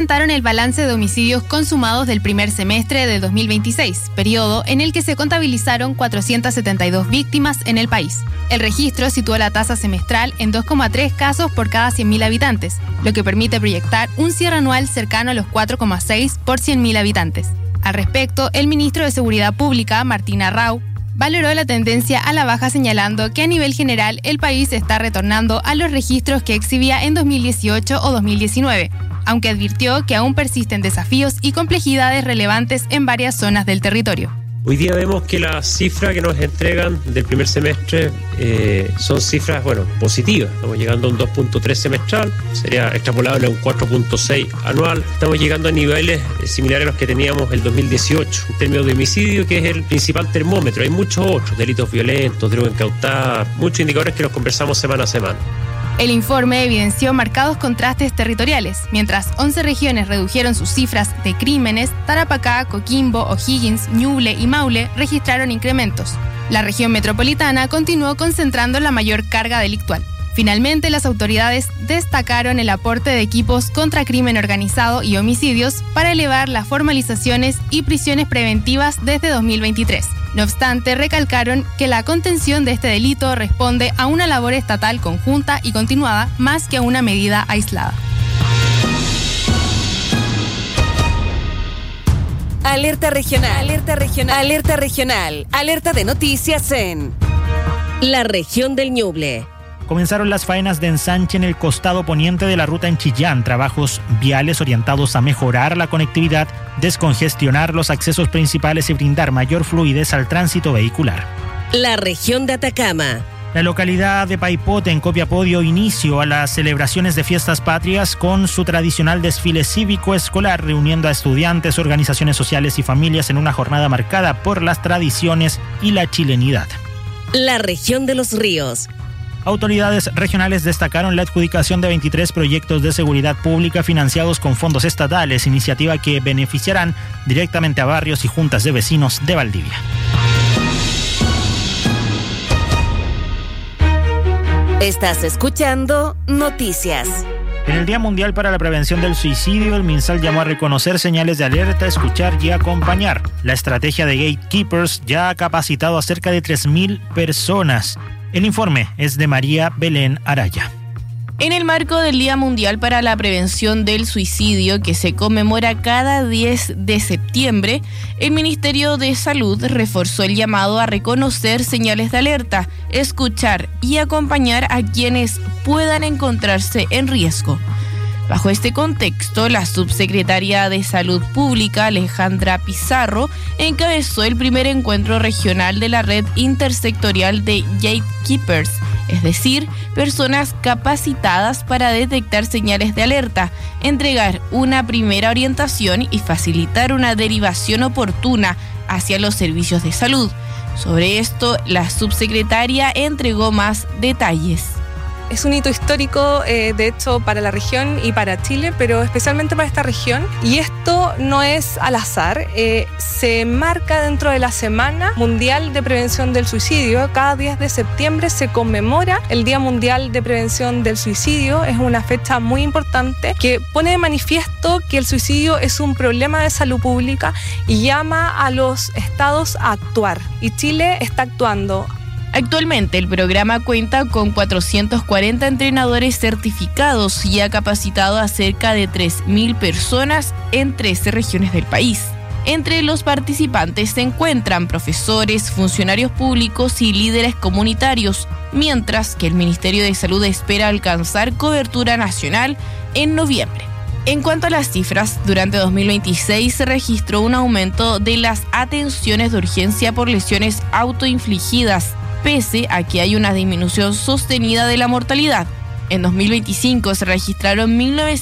presentaron el balance de homicidios consumados del primer semestre de 2026, periodo en el que se contabilizaron 472 víctimas en el país. El registro situó la tasa semestral en 2,3 casos por cada 100.000 habitantes, lo que permite proyectar un cierre anual cercano a los 4,6 por 100.000 habitantes. Al respecto, el ministro de Seguridad Pública, Martín Arrau, valoró la tendencia a la baja, señalando que a nivel general el país está retornando a los registros que exhibía en 2018 o 2019, aunque advirtió que aún persisten desafíos y complejidades relevantes en varias zonas del territorio. Hoy día vemos que las cifras que nos entregan del primer semestre son cifras, positivas. Estamos llegando a un 2.3 semestral, sería extrapolable a un 4.6 anual. Estamos llegando a niveles similares a los que teníamos el 2018, en términos de homicidio, que es el principal termómetro. Hay muchos otros, delitos violentos, droga incautada, muchos indicadores que los conversamos semana a semana. El informe evidenció marcados contrastes territoriales. Mientras 11 regiones redujeron sus cifras de crímenes, Tarapacá, Coquimbo, O'Higgins, Ñuble y Maule registraron incrementos. La región metropolitana continuó concentrando la mayor carga delictual. Finalmente, las autoridades destacaron el aporte de equipos contra crimen organizado y homicidios para elevar las formalizaciones y prisiones preventivas desde 2023. No obstante, recalcaron que la contención de este delito responde a una labor estatal conjunta y continuada más que a una medida aislada. Alerta regional, alerta regional, alerta regional, alerta de noticias en la región del Ñuble. Comenzaron las faenas de ensanche en el costado poniente de la ruta en Chillán, trabajos viales orientados a mejorar la conectividad, descongestionar los accesos principales y brindar mayor fluidez al tránsito vehicular. La región de Atacama. La localidad de Paipote, en Copiapó, dio inicio a las celebraciones de fiestas patrias con su tradicional desfile cívico-escolar, reuniendo a estudiantes, organizaciones sociales y familias en una jornada marcada por las tradiciones y la chilenidad. La región de los ríos. Autoridades regionales destacaron la adjudicación de 23 proyectos de seguridad pública financiados con fondos estatales, iniciativa que beneficiarán directamente a barrios y juntas de vecinos de Valdivia. Estás escuchando Noticias. En el Día Mundial para la Prevención del Suicidio, el MinSal llamó a reconocer señales de alerta, escuchar y acompañar. La estrategia de Gatekeepers ya ha capacitado a cerca de 3.000 personas. El informe es de María Belén Araya. En el marco del Día Mundial para la Prevención del Suicidio, que se conmemora cada 10 de septiembre, el Ministerio de Salud reforzó el llamado a reconocer señales de alerta, escuchar y acompañar a quienes puedan encontrarse en riesgo. Bajo este contexto, la subsecretaria de Salud Pública, Alejandra Pizarro, encabezó el primer encuentro regional de la red intersectorial de Gatekeepers, es decir, personas capacitadas para detectar señales de alerta, entregar una primera orientación y facilitar una derivación oportuna hacia los servicios de salud. Sobre esto, la subsecretaria entregó más detalles. Es un hito histórico, de hecho, para la región y para Chile, pero especialmente para esta región. Y esto no es al azar, se marca dentro de la Semana Mundial de Prevención del Suicidio. Cada 10 de septiembre se conmemora el Día Mundial de Prevención del Suicidio. Es una fecha muy importante que pone de manifiesto que el suicidio es un problema de salud pública y llama a los estados a actuar. Y Chile está actuando. Actualmente el programa cuenta con 440 entrenadores certificados y ha capacitado a cerca de 3.000 personas en 13 regiones del país. Entre los participantes se encuentran profesores, funcionarios públicos y líderes comunitarios, mientras que el Ministerio de Salud espera alcanzar cobertura nacional en noviembre. En cuanto a las cifras, durante 2026 se registró un aumento de las atenciones de urgencia por lesiones autoinfligidas, pese a que hay una disminución sostenida de la mortalidad. En 2025 se registraron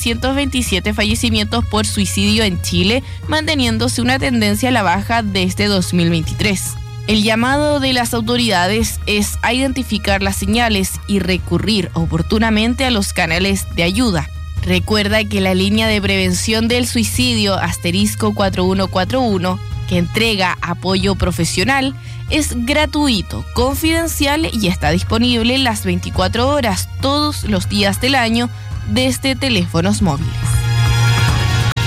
1.927 fallecimientos por suicidio en Chile, manteniéndose una tendencia a la baja desde 2023. El llamado de las autoridades es a identificar las señales y recurrir oportunamente a los canales de ayuda. Recuerda que la línea de prevención del suicidio *4141, que entrega apoyo profesional, es gratuito, confidencial y está disponible las 24 horas, todos los días del año, desde teléfonos móviles.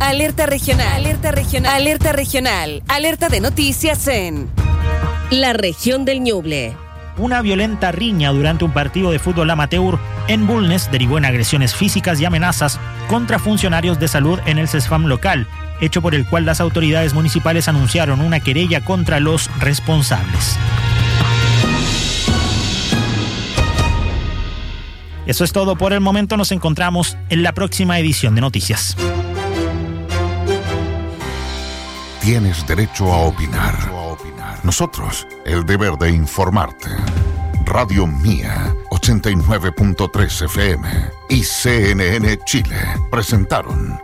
Alerta regional. Alerta regional. Alerta regional. Alerta de noticias en la región del Ñuble. Una violenta riña durante un partido de fútbol amateur en Bulnes derivó en agresiones físicas y amenazas contra funcionarios de salud en el CESFAM local, hecho por el cual las autoridades municipales anunciaron una querella contra los responsables. Eso es todo por el momento. Nos encontramos en la próxima edición de Noticias. Tienes derecho a opinar. Nosotros, el deber de informarte. Radio Mía, 89.3 FM y CNN Chile presentaron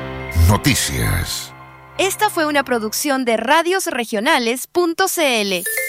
Noticias. Esta fue una producción de radiosregionales.cl.